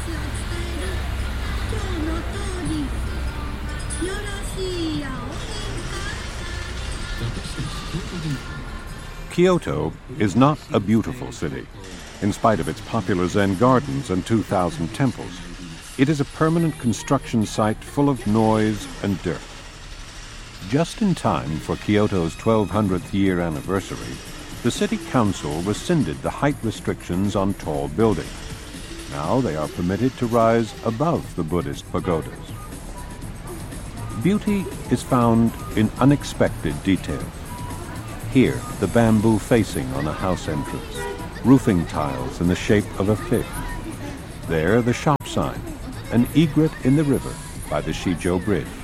Kyoto is not a beautiful city, in spite of its popular Zen gardens and 2,000 temples. It is a permanent construction site full of noise and dirt. Just in time for Kyoto's 1200th year anniversary, the city council rescinded the height restrictions on tall buildings. Now they are permitted to rise above the Buddhist pagodas. Beauty is found in unexpected details. Here, the bamboo facing on a house entrance, roofing tiles in the shape of a fig. There, the shop sign, an egret in the river by the Shijo Bridge.